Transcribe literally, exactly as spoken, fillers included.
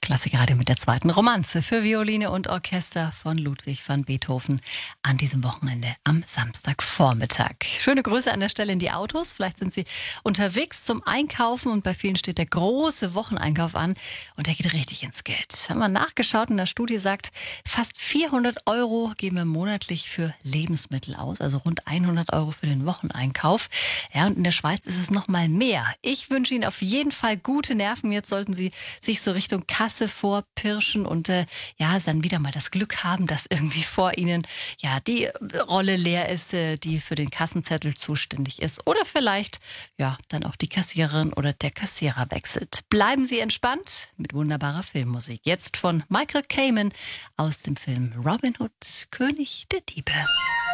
Klassikradio mit der zweiten Romanze für Violine und Orchester von Ludwig van Beethoven an diesem Wochenende am Samstagvormittag. Schöne Grüße an der Stelle in die Autos. Vielleicht sind Sie unterwegs zum Einkaufen und bei vielen steht der große Wocheneinkauf an und der geht richtig ins Geld. Haben wir nachgeschaut und der Studie sagt, fast vierhundert Euro geben wir monatlich für Lebensmittel aus, also rund hundert Euro für den Wocheneinkauf. Ja, und in der Schweiz ist es noch mal mehr. Ich wünsche Ihnen auf jeden Fall gute Nerven. Jetzt sollten Sie sich so Richtung Kasse vorpirschen und äh, ja, dann wieder mal das Glück haben, dass irgendwie vor Ihnen ja die Rolle leer ist, äh, die für den Kassenzettel zuständig ist. Oder vielleicht ja dann auch die Kassiererin oder der Kassierer wechselt. Bleiben Sie entspannt mit wunderbarer Filmmusik. Jetzt von Michael Kamen aus dem Film Robin Hood, König der Diebe.